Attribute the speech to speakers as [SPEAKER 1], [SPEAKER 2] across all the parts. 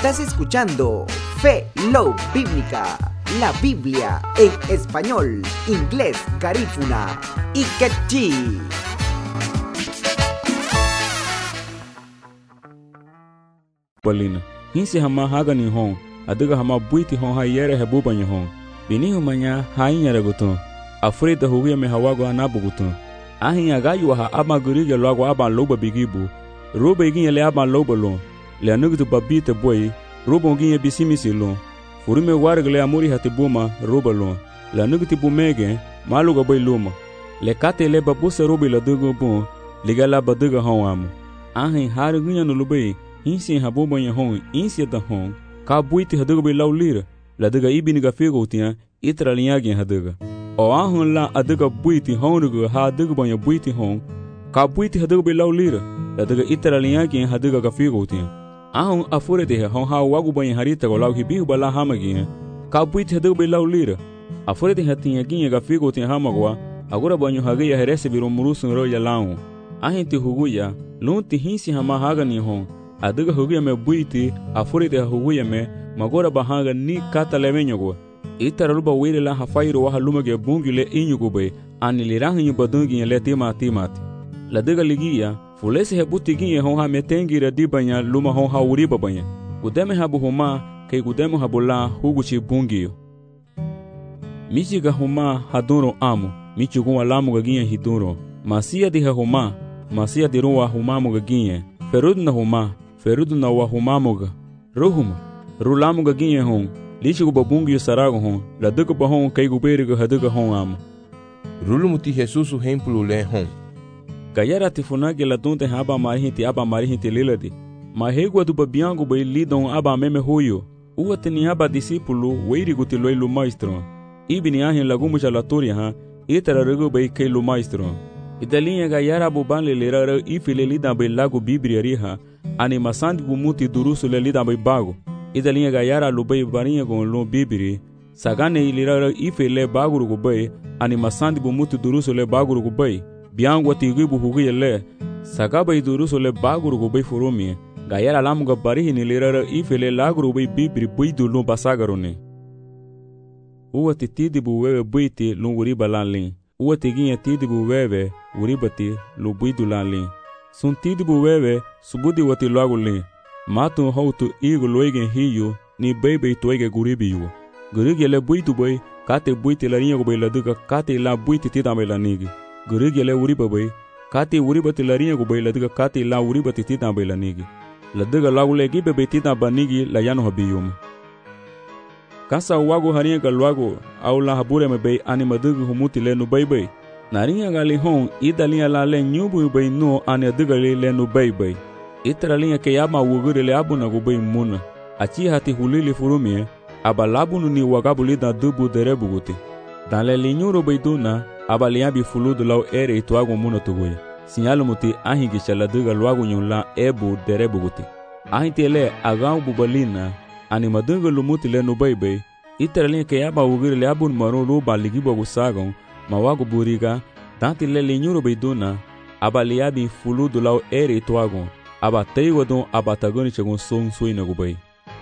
[SPEAKER 1] Estás escuchando Fe Love Bíblica, la Biblia en español, inglés, garífuna y quechí.
[SPEAKER 2] Balina, hinsi hama hagani hon, adiga hama buiti hon ha yere hebubanya hon. Bini humanya hainya reguton, afrita hugia me hawago anabuguton. Ahinya gayu ha ama guriga lwago aba loba bigibu, roba iginya le aba loba lon, le anugutu babite boy, roba nginya bisimisi lon. Furume wargle amuri hatibuma roba lon, le anugutu bumege, maluga boy luma. Le kate le babuse roba la dugo bon, ligala baduga hon amu. Ahin harugunya nulubai, hinsi habubanya hon, insi da hon, ka buiti haduga boy laulira, la duga ibiniga figo tia, itra linyagi haduga. O ahun la aduga buiti honuga ha aduga banya buiti hon, ka buiti haduga be laulira, la duga itra linyagi haduga ga figo tia. Ahun afure de hon ha wagu banya harita go lau hibihu bala hamagi, ka buiti haduga be laulira. Afure de hatinha ginha ga figo tia hamagwa, agora banyo hagia herese biro murusun ro ya lau. Ahin ti huguya, lunti hinsi hama haga ni hon, aduga huguya me buiti, afure de huguya me, magora bahaga ni kata levenyogo. Itara luba wele la hafairo wa halumage bungile inyugube anilirahinyu badungi le timati. La dega ligia, fulese hebuti ginye hon ha metengira dibanya luma hon ha uriba banya. Gudeme habu homa, kay gudeme habula huguchi bungiyo. Michiga homa haduro amu, michugun alamu gaginye hiduro. Masia diha homa, masia diruwa humamu gaginye. Ferudna homa, ferudna wa humamuga. Ruhuma, rulamu gaginye hon. Lichigo babungi sarago hon, la duga bahon kay guberigo haduga hon amu.
[SPEAKER 3] Rulumuti Jesus hemplu le hon.
[SPEAKER 2] Gayara tifunage la dunte aba marihinti liladi. Mahegwa du babiango bay lidon aba meme hoyo. Uwatini aba discípulo weirigo tiloi lu maestro. Ibini ahin lagumu jalatoria ha, itara rego bay kay lu maestro. Idalinha gayara buban le lera ifile lidan bay lago bibriari ha, animasandi bumuti durusu le lidan bay bago. Idalinha gayara lubay barinha gon lon bibiri, sagane ilira ife le baguru gubay, animasandi bumutu duruso le baguru gubay, biangwa tiguibu huguye le, sagabay duruso le baguru gubay furumi, gayara lamuga barihi nilira ife le laguru gubay bibiri buidu lon basagarone. Uwa titidibu wewe buiti lon uriba lanlin, uwa tiginha tidibu wewe uribati lo buidu lanlin. Sun tidibu wewe subudi wati lagu lin. Matu hautu igu loigen hiyo ni bebe toige guribiyo. Gurigi le buitu boy, kate buiti la ringa gubay la duga kate la buiti titame la nigi. Gurigi le uriba boy, kate uribati la ringa gubay la duga kate la uribati titame la nigi. La duga lagule gibe titame ba nigi la yano habiyum. Kasa wago haringa luago, au la habure me bay anima duga humuti le no bay. Naringa gali hon, idalinha la le nyubu bay no ane duga le no bay. Itara linha ke yama wugure le abuna gubay muna. Achi hati hulili furumie, abalabunu ni wagabuli da dubu derebuguti. Dan le linyuro bayduna, abaliabi fuludu lau ere ituago muna tuguya. Sinyalu muti ahingisha la duga luagu nyon la ebu derebuguti. Ahinti le agau bubalina, animadunga lumuti le nubaybay. Itara linha ke yama wugure le abun maru ruba ligibo gusagon, mawagu buriga, danti le linyuro bayduna, abaliabi fuludu lau ere ituago. Abateigo don abatagoni chegon son suina gubay.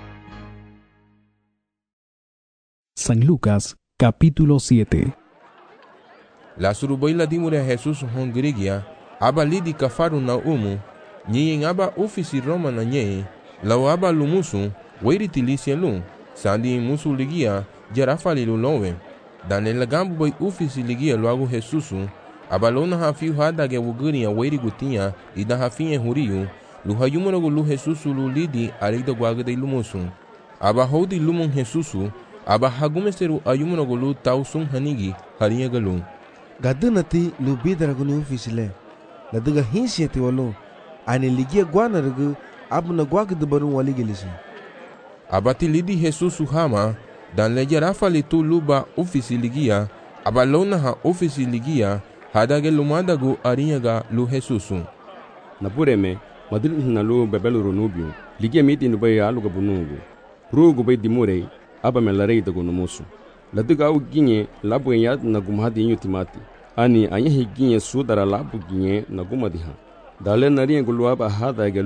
[SPEAKER 4] San Lucas, capítulo 7.
[SPEAKER 3] La surubay la dimure a Jesus hon grigia, aba lidi kafaru na umu, nyen aba ofisi Roma na nye, lau aba lumusu, weiri tilisia lun, sandi musu ligia, jarafali lulowe. Dan le lagambu bay ofisi ligia luago Jesusu, aba lona hafiu hadage wuguria weiri gutinha, ida hafinha huriu, luhayumunago lu Jesusu lu lidi arida guaga de lumusu. Aba hodi lumon Jesusu, aba hagumeseru ayumunago lu tausun hanigi, harinha galu.
[SPEAKER 5] Gadunati lu bidarago ni ufisile. La duga hinsieti walu, ane ligia guana ragu, abuna guaga de barun waligilisi.
[SPEAKER 3] Abati lidi Jesusu hama, dan leja rafali tu luba ofisi ligia, aba lona ha ofisi ligia, hadage lumadago arinha ga lu Jesusu.
[SPEAKER 6] Napureme, madrid na lu bebelu runubio, ligia miti nubay aluga bunungu. Rugu bay dimure, aba melarei da gunumusu. La duga au ginye, labu yad na gumhadi inyo timati. Ani anyahi ginye sudara labu ginye na gumadiha. Dale nariya guluaba hada